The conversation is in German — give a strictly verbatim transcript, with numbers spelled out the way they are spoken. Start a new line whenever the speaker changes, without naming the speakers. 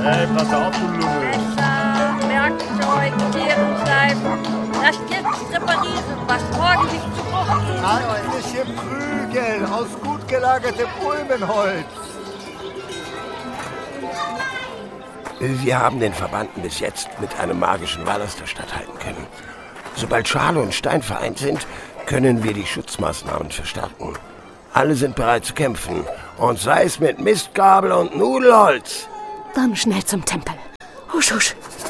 Hey, pass auf, du Lümmel.
Messer, Werkzeug, Kehrenschleifen. Das jetzt reparieren, was morgen nicht zu Bruch gehen soll.
Handliche Prügel aus gut gelagertem Ulmenholz.
Wir haben den Verbannten bis jetzt mit einem magischen Vallaster statthalten können. Sobald Schale und Stein vereint sind, können wir die Schutzmaßnahmen verstärken. Alle sind bereit zu kämpfen. Und sei es mit Mistgabel und Nudelholz.
Dann schnell zum Tempel. Husch, husch.